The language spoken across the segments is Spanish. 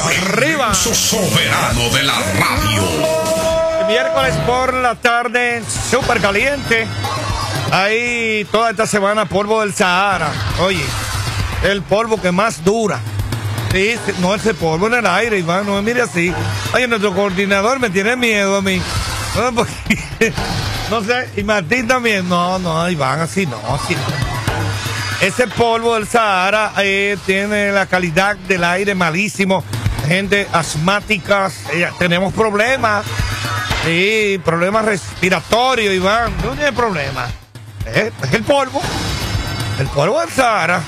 Arriba. Soberano de la radio. El miércoles por la tarde, súper caliente. Ahí toda esta semana polvo del Sahara. Oye, el polvo que más dura. Sí, no ese polvo en el aire, Iván, no me mire así. Oye, nuestro coordinador me tiene miedo a mí. No, porque, no sé, y Martín también. No, Iván, así no. Ese polvo del Sahara tiene la calidad del aire malísimo. Gente asmática, tenemos problemas. Sí, problemas respiratorios, Iván. No tiene problema. Es el polvo. El polvo del Sahara.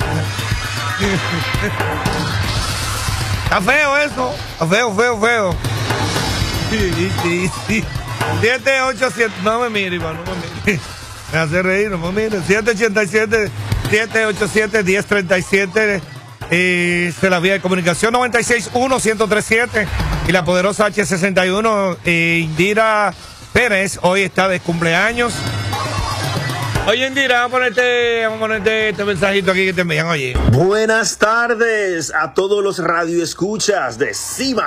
Está feo eso. Está feo. Sí. 787. No me mire, Iván, no me mire. Me hace reír, no me mire. 787-1037. Es la vía de comunicación 96-1-1037 y la poderosa H61. Indira Pérez hoy está de cumpleaños. Oye, Indira, vamos a ponerte este mensajito aquí que te envían. Oye. Buenas tardes a todos los radioescuchas de Cima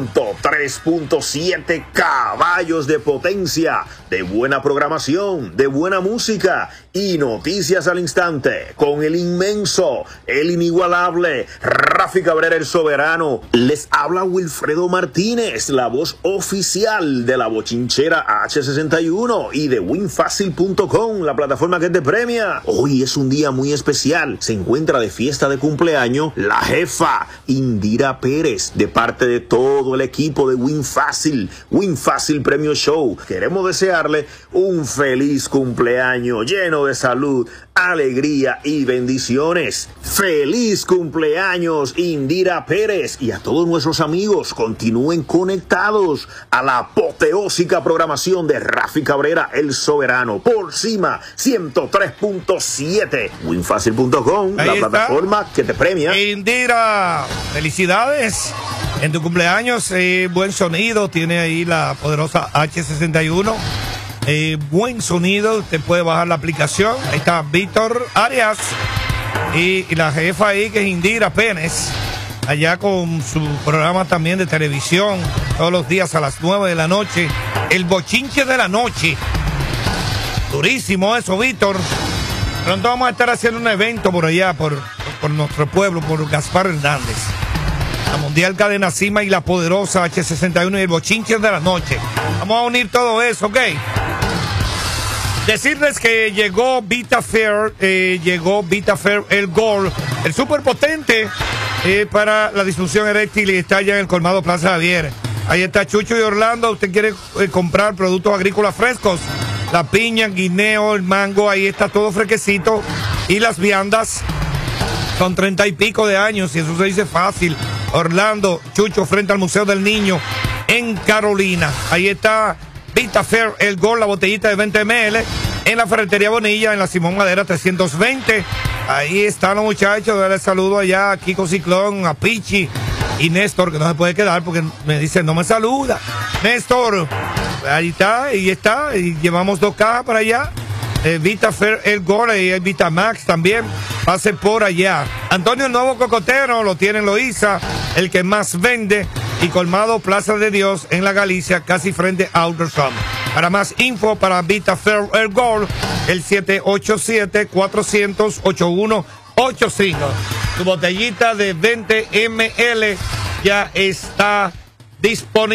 103.7, caballos de potencia, de buena programación, de buena música y noticias al instante, con el inmenso, el inigualable Rafi Cabrera, el soberano. Les habla Wilfredo Martínez, la voz oficial de la bochinchera H61 y de winfacil.com, la plataforma que te premia. Hoy es un día muy especial. Se encuentra de fiesta de cumpleaños la jefa Indira Pérez, de parte de todo el equipo de WinFacil Premio Show. Queremos desearle un feliz cumpleaños lleno de salud, alegría y bendiciones. Feliz cumpleaños, Indira Pérez, y a todos nuestros amigos continúen conectados a la apoteósica programación de Rafi Cabrera, el soberano, por Cima 103.7, winfacil.com, la plataforma que te premia. Indira, felicidades en tu cumpleaños. Buen sonido tiene ahí la poderosa H61. Buen sonido, usted puede bajar la aplicación. Ahí está Víctor Arias y la jefa ahí, que es Indira Pérez, allá con su programa también de televisión todos los días a las 9 de la noche, el bochinche de la noche. Durísimo eso, Víctor. Pronto vamos a estar haciendo un evento por allá, por nuestro pueblo, por Gaspar Hernández. La Mundial Cadena Cima y la poderosa H61 y el bochinche de la noche. Vamos a unir todo eso, ¿ok? Decirles que llegó VitaFair, el Gold, el súper potente para la disfunción eréctil, y está allá en el colmado Plaza Javier. Ahí está Chucho y Orlando. Usted quiere comprar productos agrícolas frescos, la piña, guineo, el mango, ahí está todo fresquecito. Y las viandas son 30 y pico de años, y eso se dice fácil. Orlando, Chucho, frente al Museo del Niño en Carolina. Ahí está VitaFair, el Gold, la botellita de 20 ml, en la Ferretería Bonilla, en la Simón Madera 320. Ahí están los muchachos. Darle saludo allá a Kiko Ciclón, a Pichi y Néstor, que no se puede quedar porque me dice no me saluda. Néstor, ahí está, y llevamos 2 cajas para allá. VitaFair, el Gold, y el Vitamax también. Pase por allá. Antonio, el nuevo cocotero, lo tiene en Loíza, el que más vende, y colmado Plaza de Dios en la Galicia, casi frente a Autosom. Para más info, para VitaFair, el Gold, el 787-400-8185. Tu botellita de 20 ml ya está disponible.